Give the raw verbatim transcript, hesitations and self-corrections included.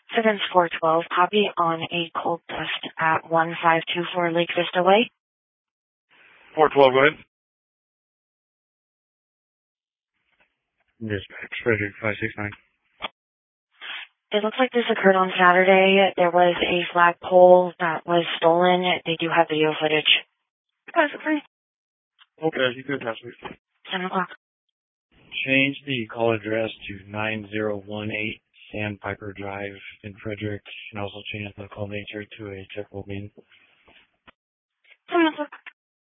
Sevens four twelve, copy on a cold dust at one five two four Lake Vista Way. four twelve, go ahead. Dispatch, Frederick five six nine. It looks like this occurred on Saturday. There was a flagpole that was stolen. They do have video footage. Okay, you could pass me. seven o'clock. Change the call address to nine zero one eight Sandpiper Drive in Frederick, and also change the call nature to a checkable bean. seven o'clock.